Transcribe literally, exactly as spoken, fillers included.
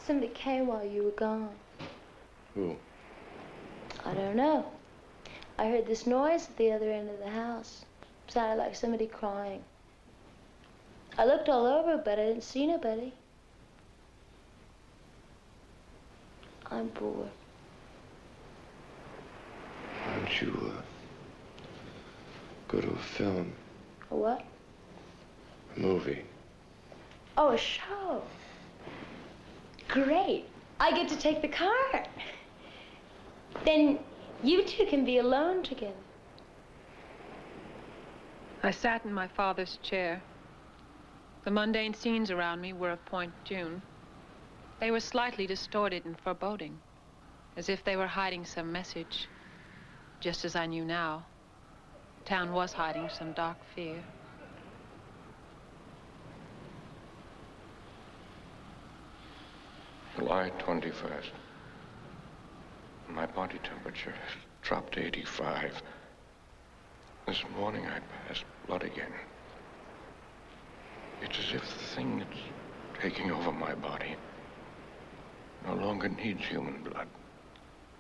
Somebody came while you were gone. Who? I don't know. I heard this noise at the other end of the house. It sounded like somebody crying. I looked all over, but I didn't see nobody. I'm bored. Why don't you, uh, go to a film? A what? A movie. Oh, a show. Great. I get to take the car. Then you two can be alone together. I sat in my father's chair. The mundane scenes around me were of Point June. They were slightly distorted and foreboding, as if they were hiding some message, just as I knew now. The town was hiding some dark fear. July twenty-first. My body temperature has dropped to eighty-five. This morning I passed blood again. It's as if the thing that's taking over my body no longer needs human blood.